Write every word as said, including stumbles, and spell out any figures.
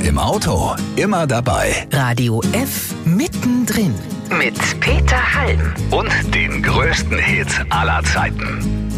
Im Auto, immer dabei. Radio F mittendrin. Mit Peter Halm Und den größten Hits aller Zeiten.